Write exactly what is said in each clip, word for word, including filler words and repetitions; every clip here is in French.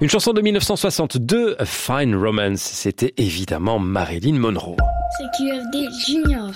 Une chanson de dix-neuf cent soixante-deux, A Fine Romance, c'était évidemment Marilyn Monroe. C'est Q F D Junior.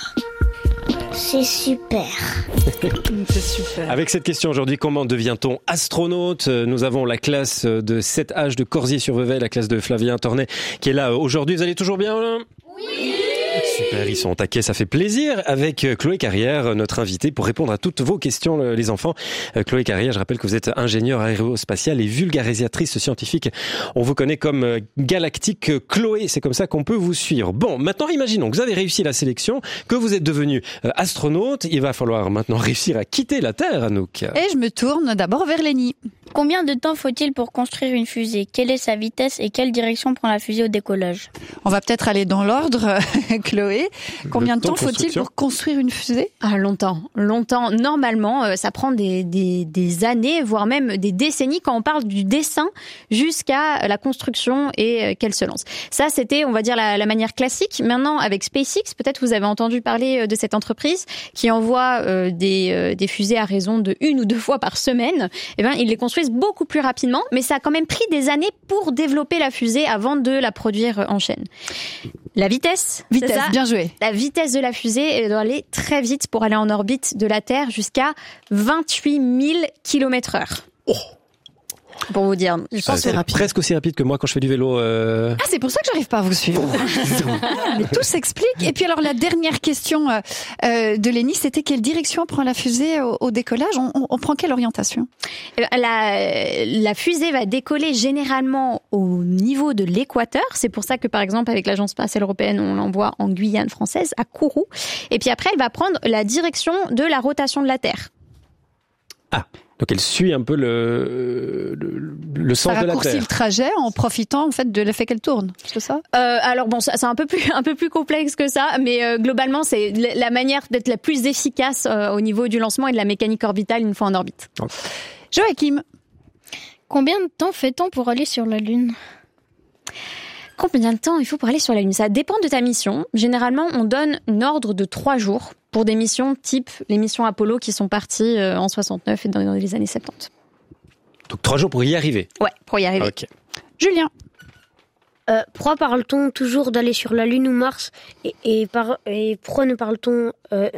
C'est super. C'est super. Avec cette question aujourd'hui, comment devient-on astronaute ? Nous avons la classe de sept H de Corsier-sur-Vevey, la classe de Flavien Tornet qui est là aujourd'hui. Vous allez toujours bien là ? Oui. Super, ils sont au taquet, ça fait plaisir. Avec Chloé Carrière, notre invitée, pour répondre à toutes vos questions, les enfants. Chloé Carrière, je rappelle que vous êtes ingénieure aérospatiale et vulgarisatrice scientifique. On vous connaît comme Galactique Chloé, c'est comme ça qu'on peut vous suivre. Bon, maintenant, imaginons que vous avez réussi la sélection, que vous êtes devenu astronaute. Il va falloir maintenant réussir à quitter la Terre, Anouk. Et je me tourne d'abord vers Lénie. Combien de temps faut-il pour construire une fusée ? Quelle est sa vitesse et quelle direction prend la fusée au décollage ? On va peut-être aller dans l'ordre, Chloé. Combien de temps faut-il pour construire une fusée ? Ah, longtemps, longtemps. Normalement, euh, ça prend des, des, des années, voire même des décennies quand on parle du dessin jusqu'à la construction et euh, qu'elle se lance. Ça, c'était, on va dire, la, la manière classique. Maintenant, avec SpaceX, peut-être vous avez entendu parler de cette entreprise qui envoie euh, des, euh, des fusées à raison de une ou deux fois par semaine. Eh ben, ils les construisent beaucoup plus rapidement, mais ça a quand même pris des années pour développer la fusée avant de la produire en chaîne. La vitesse, vitesse, c'est ça. Bien joué. La vitesse de la fusée, elle doit aller très vite pour aller en orbite de la Terre jusqu'à vingt-huit mille kilomètres heure. Oh. Pour vous dire, je pense c'est rapide. Presque aussi rapide que moi quand je fais du vélo. Euh... Ah, c'est pour ça que j'arrive pas à vous suivre. Mais tout s'explique. Et puis alors la dernière question euh, de Lénie, c'était quelle direction prend la fusée au, au décollage ? on, on, on prend quelle orientation ? la, la fusée va décoller généralement au niveau de l'équateur. C'est pour ça que par exemple avec l'Agence spatiale européenne, on l'envoie en Guyane française, à Kourou. Et puis après, elle va prendre la direction de la rotation de la Terre. Ah. Donc elle suit un peu le, le, le sens de la Terre. Ça raccourcit le trajet en profitant en fait de l'effet qu'elle tourne, c'est ça ? euh, Alors bon, c'est un peu plus un peu plus complexe que ça, mais euh, globalement c'est la manière d'être la plus efficace euh, au niveau du lancement et de la mécanique orbitale une fois en orbite. Okay. Joachim, combien de temps fait-on pour aller sur la Lune ? Combien de temps il faut pour aller sur la Lune ? Ça dépend de ta mission. Généralement, on donne un ordre de trois jours pour des missions type les missions Apollo qui sont parties en soixante-neuf et dans les années soixante-dix. Donc trois jours pour y arriver ? Ouais, pour y arriver. Okay. Julien. Euh, pourquoi parle-t-on toujours d'aller sur la Lune ou Mars et, et, par, et pourquoi ne parle-t-on... Euh,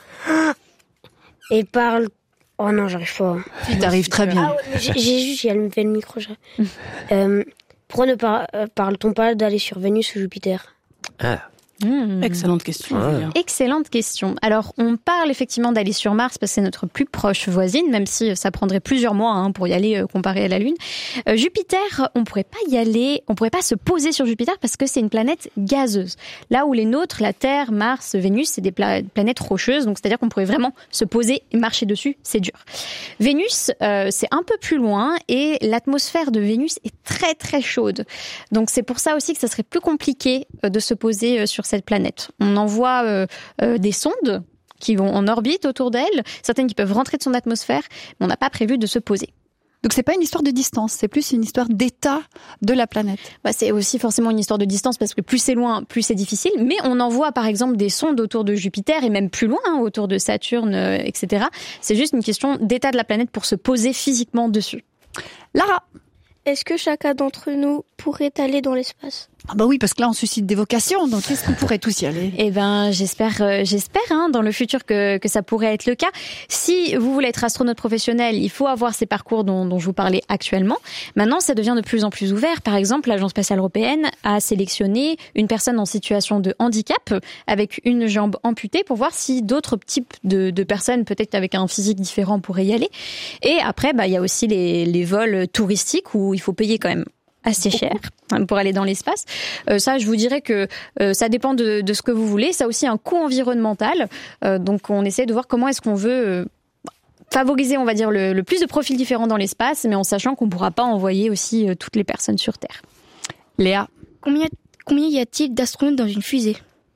et parle... Oh non, j'arrive pas. Tu t'arrives très bien. Ah ouais, j'ai, j'ai juste... J'ai allumé le micro. euh, pourquoi ne par, euh, parle-t-on pas d'aller sur Vénus ou Jupiter ? Ah. Mmh. Excellente question. Ah. Excellente question. Alors, on parle effectivement d'aller sur Mars parce que c'est notre plus proche voisine, même si ça prendrait plusieurs mois hein, pour y aller euh, comparé à la Lune. Euh, Jupiter, on pourrait pas y aller, on pourrait pas se poser sur Jupiter parce que c'est une planète gazeuse. Là où les nôtres, la Terre, Mars, Vénus, c'est des pla- planètes rocheuses, donc c'est-à-dire qu'on pourrait vraiment se poser et marcher dessus, c'est dur. Vénus, euh, c'est un peu plus loin et l'atmosphère de Vénus est très très chaude. Donc c'est pour ça aussi que ça serait plus compliqué de se poser sur cette planète. On envoie euh, euh, des sondes qui vont en orbite autour d'elle, certaines qui peuvent rentrer de son atmosphère, mais on n'a pas prévu de se poser. Donc c'est pas une histoire de distance, c'est plus une histoire d'état de la planète. Bah, c'est aussi forcément une histoire de distance parce que plus c'est loin, plus c'est difficile. Mais on envoie par exemple des sondes autour de Jupiter et même plus loin, hein, autour de Saturne, euh, et cetera. C'est juste une question d'état de la planète pour se poser physiquement dessus. Lara, est-ce que chacun d'entre nous pourrait aller dans l'espace ? Ah bah oui, parce que là on suscite des vocations, donc est-ce qu'on pourrait tous y aller ? Eh ben, j'espère, euh, j'espère hein, dans le futur que que ça pourrait être le cas. Si vous voulez être astronaute professionnel, il faut avoir ces parcours dont, dont je vous parlais actuellement. Maintenant, ça devient de plus en plus ouvert. Par exemple, l'Agence spatiale européenne a sélectionné une personne en situation de handicap avec une jambe amputée pour voir si d'autres types de, de personnes, peut-être avec un physique différent, pourraient y aller. Et après, bah, il y a aussi les, les vols touristiques où il faut payer quand même assez cher pour aller dans l'espace. Euh, ça, je vous dirais que euh, ça dépend de, de ce que vous voulez. Ça a aussi un coût environnemental. Euh, donc, on essaie de voir comment est-ce qu'on veut euh, favoriser, on va dire, le, le plus de profils différents dans l'espace, mais en sachant qu'on ne pourra pas envoyer aussi euh, toutes les personnes sur Terre. Léa, combien, combien y a-t-il d'astronautes dans une fusée ?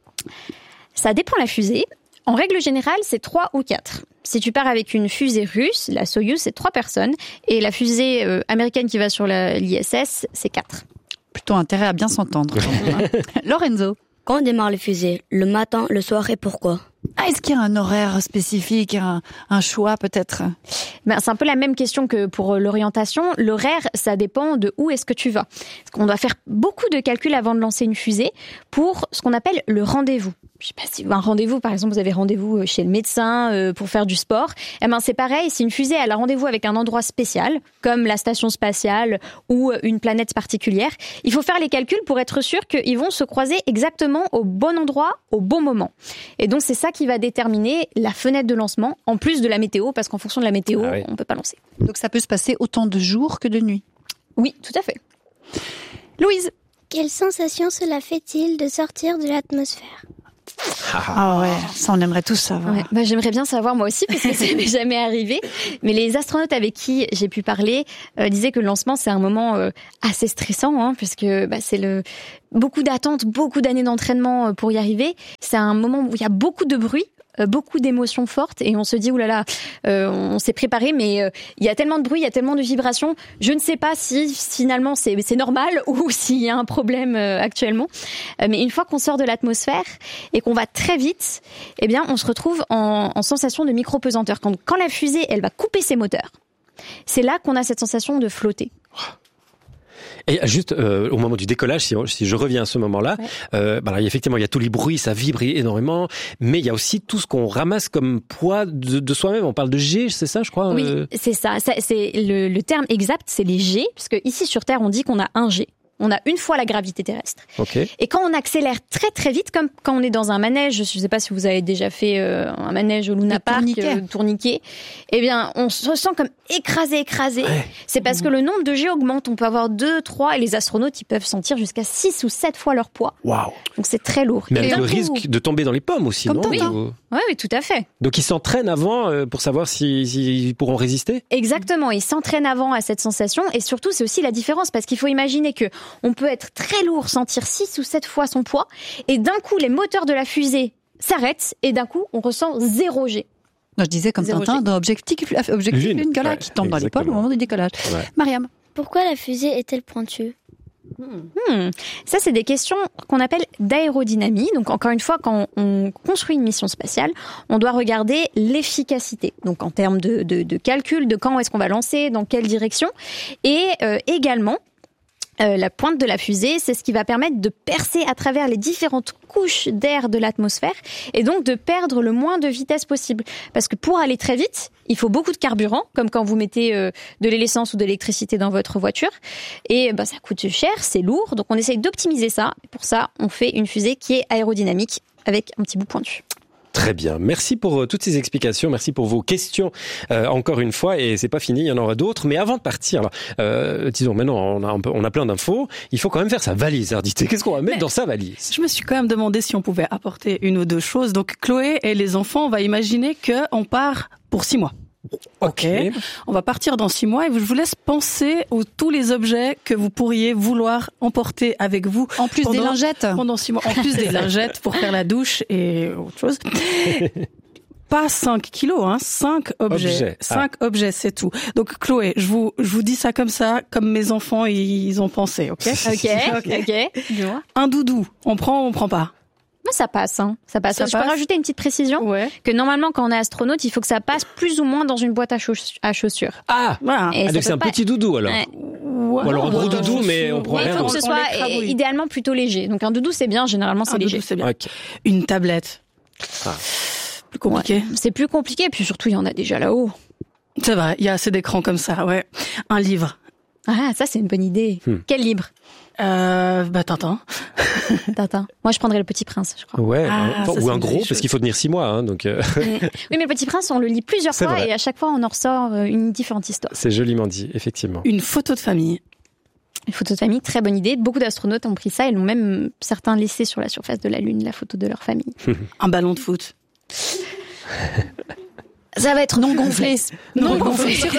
Ça dépend la fusée. En règle générale, c'est trois ou quatre. Si tu pars avec une fusée russe, la Soyouz, c'est trois personnes. Et la fusée euh, américaine qui va sur la, l'I S S, c'est quatre. Plutôt intérêt à bien s'entendre. Lorenzo. Quand démarrent les fusées? Le matin, le soir et pourquoi? Ah, est-ce qu'il y a un horaire spécifique, un, un choix peut-être? Ben, c'est un peu la même question que pour l'orientation. L'horaire, ça dépend de où est-ce que tu vas. Parce qu'on doit faire beaucoup de calculs avant de lancer une fusée pour ce qu'on appelle le rendez-vous. Je sais pas si un rendez-vous, par exemple, vous avez rendez-vous chez le médecin euh, pour faire du sport. Eh ben, c'est pareil. Si une fusée elle a rendez-vous avec un endroit spécial, comme la station spatiale ou une planète particulière, il faut faire les calculs pour être sûr qu'ils vont se croiser exactement au bon endroit, au bon moment. Et donc, c'est ça qui va déterminer la fenêtre de lancement, en plus de la météo, parce qu'en fonction de la météo, ah oui. on peut pas lancer. Donc, ça peut se passer autant de jours que de nuit. Oui, tout à fait. Louise. Quelle sensation cela fait-il de sortir de l'atmosphère? Ah ouais, ça on aimerait tous savoir. Ouais, bah j'aimerais bien savoir moi aussi parce que ça m'est jamais arrivé. Mais les astronautes avec qui j'ai pu parler euh, disaient que le lancement c'est un moment euh, assez stressant, hein, puisque bah, c'est le beaucoup d'attentes, beaucoup d'années d'entraînement pour y arriver. C'est un moment où il y a beaucoup de bruit. Beaucoup d'émotions fortes et on se dit oulala, euh, on s'est préparé mais euh, il y a tellement de bruit, il y a tellement de vibrations, je ne sais pas si finalement c'est c'est normal ou s'il y a un problème euh, actuellement. Euh, mais une fois qu'on sort de l'atmosphère et qu'on va très vite, eh bien on se retrouve en, en sensation de micro-pesanteur. Quand quand la fusée elle va couper ses moteurs, c'est là qu'on a cette sensation de flotter. Et juste euh, au moment du décollage, si, si je reviens à ce moment-là, ouais. euh, bah là, effectivement, il y a tous les bruits, ça vibre énormément, mais il y a aussi tout ce qu'on ramasse comme poids de, de soi-même. On parle de G, c'est ça, je crois. Oui, euh... c'est ça. ça c'est le, le terme exact, c'est les G, puisque ici sur Terre, on dit qu'on a un G. On a une fois la gravité terrestre. Okay. Et quand on accélère très très vite, comme quand on est dans un manège, je ne sais pas si vous avez déjà fait euh, un manège au Luna Park, tourniquet. Euh, tourniquet, eh bien on se ressent comme écrasé, écrasé. Ouais. C'est parce que le nombre de G augmente. On peut avoir deux, trois, et les astronautes ils peuvent sentir jusqu'à six ou sept fois leur poids. Waouh. Donc c'est très lourd. Mais avec le coup, risque de tomber dans les pommes aussi, comme non? Oui. Ou... Oui, oui, tout à fait. Donc ils s'entraînent avant euh, pour savoir s'ils si, si pourront résister? Exactement, ils s'entraînent avant à cette sensation et surtout c'est aussi la différence parce qu'il faut imaginer que on peut être très lourd, sentir six ou sept fois son poids et d'un coup les moteurs de la fusée s'arrêtent et d'un coup on ressent zéro G. Non, je disais comme Zéro Tintin G. dans Objectif, Objectif Lune, Gala ouais, qui tombe dans les exactement. pommes au moment du décollage. Ouais. Mariam. Pourquoi la fusée est-elle pointue? Hmm. Ça, c'est des questions qu'on appelle d'aérodynamie. Donc, encore une fois, quand on construit une mission spatiale, on doit regarder l'efficacité. Donc, en termes de, de, de calcul, de quand est-ce qu'on va lancer, dans quelle direction. Et euh, également, Euh, la pointe de la fusée, c'est ce qui va permettre de percer à travers les différentes couches d'air de l'atmosphère et donc de perdre le moins de vitesse possible. Parce que pour aller très vite, il faut beaucoup de carburant, comme quand vous mettez euh, de l'essence ou de l'électricité dans votre voiture. Et bah, ça coûte cher, c'est lourd, donc on essaye d'optimiser ça. Pour ça, on fait une fusée qui est aérodynamique avec un petit bout pointu. Très bien. Merci pour euh, toutes ces explications. Merci pour vos questions euh, encore une fois. Et c'est pas fini, il y en aura d'autres. Mais avant de partir, alors, euh, disons maintenant, on a, un peu, on a plein d'infos. Il faut quand même faire sa valise, Ardité. Qu'est-ce qu'on va mettre Mais dans sa valise? Je me suis quand même demandé si on pouvait apporter une ou deux choses. Donc Chloé et les enfants, on va imaginer qu'on part pour six mois. Ok. On va partir dans six mois et je vous laisse penser aux tous les objets que vous pourriez vouloir emporter avec vous. En plus pendant, des lingettes. Pendant six mois. En plus des lingettes pour faire la douche et autre chose. Pas cinq kilos, hein, cinq objets. Objet. Cinq ah. objets, c'est tout. Donc, Chloé, je vous, je vous dis ça comme ça, comme mes enfants, ils ont pensé, ok? Ok, ok. ok. Un doudou. On prend ou on prend pas? Moi, ça passe, hein. Ça passe. Ça Je passe. peux rajouter une petite précision. Ouais. Que normalement, quand on est astronaute, il faut que ça passe plus ou moins dans une boîte à, chauss- à chaussures. Ah, Voilà. Et ah ça donc c'est peut un pas- petit doudou alors. Ouais. Ou alors un gros doudou, mais on prend Mais il rien faut que ce d'autre. On soit l'écrabouille. euh, idéalement plutôt léger. Donc un doudou, c'est bien. Généralement, c'est Un léger. doudou, c'est bien. Ok. Une tablette. Ah. Plus compliqué. C'est plus compliqué. Puis surtout, il y en a déjà là-haut. C'est vrai, il y a assez d'écrans comme ça, ouais. Un livre. Ah, ça, c'est une bonne idée. Hmm. Quel livre? Euh, bah, Tintin. Tintin. Moi, je prendrais Le Petit Prince, je crois. Ouais, Ah, un- ça, ou c'est un une gros, belle parce chose. qu'il faut tenir six mois, hein, donc euh, Oui, mais Le Petit Prince, on le lit plusieurs C'est fois vrai. et à chaque fois, on en ressort euh, une différente histoire. c'est joliment dit, effectivement. Une photo de famille. Une photo de famille, très bonne idée. Beaucoup d'astronautes ont pris ça et l'ont même certains laissé sur la surface de la Lune, la photo de leur famille. Un ballon de foot. Ça va être non gonflé. Non Non gonflé. gonflé.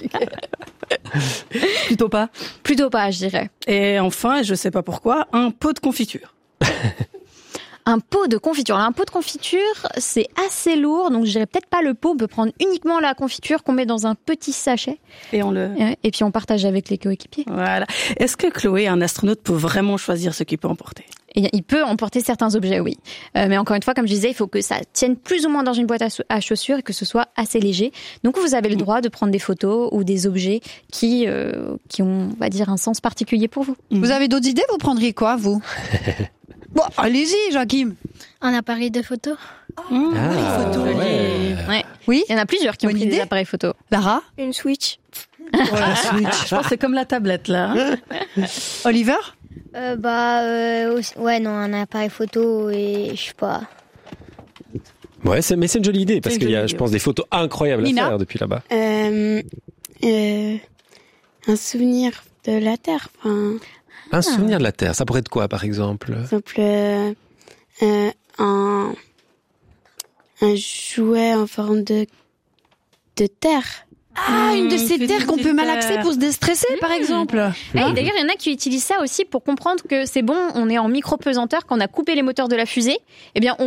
Plutôt pas. Plutôt pas, je dirais. Et enfin, je sais pas pourquoi, un pot de confiture. Un pot de confiture. Alors, un pot de confiture, c'est assez lourd, donc je dirais peut-être pas le pot. On peut prendre uniquement la confiture qu'on met dans un petit sachet Et on le... euh, et puis on partage avec les coéquipiers. Voilà. Est-ce que Chloé, un astronaute, peut vraiment choisir ce qu'il peut emporter? Et il peut emporter certains objets, oui. Euh, mais encore une fois, comme je disais, il faut que ça tienne plus ou moins dans une boîte à, à chaussures et que ce soit assez léger. Donc vous avez le droit de prendre des photos ou des objets qui, euh, qui ont, on va dire, un sens particulier pour vous. Vous avez d'autres idées? Vous prendriez quoi, vous? Bon, allez-y, Joachim. Un appareil de photo. Mmh. Ah, photo. ouais. Ouais. Oui. Il y en a plusieurs qui ont Bonne pris idée. des appareils photo. Lara? Une Switch. Oh, la Switch. Je pense que c'est comme la tablette, là. hein. Oliver? Euh, bah, euh, aussi- ouais, non, un appareil photo et je sais pas. Ouais, c'est, mais c'est une jolie idée parce C'est une qu'il y a, jolie je idée. pense, des photos incroyables Nina à faire depuis là-bas. Euh, euh, un souvenir de la Terre. Enfin, Un souvenir de la Terre, ça pourrait être quoi, par exemple? par exemple, euh, euh, un, un jouet en forme de, de terre. Ah, une de Mmh, ces petite terres qu'on peut malaxer terre. pour se déstresser, par exemple. Et d'ailleurs, il y en a qui utilisent ça aussi pour comprendre que c'est bon, on est en micro-pesanteur, quand on a coupé les moteurs de la fusée, eh bien, on